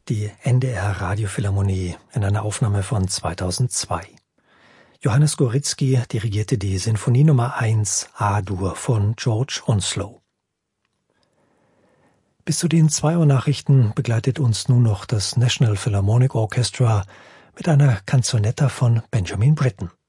Die NDR Radiophilharmonie in einer Aufnahme von 2002. Johannes Goritzky dirigierte die Sinfonie Nummer 1 A-Dur von George Onslow. Bis zu den 2 Uhr Nachrichten begleitet uns nun noch das National Philharmonic Orchestra mit einer Canzonetta von Benjamin Britten.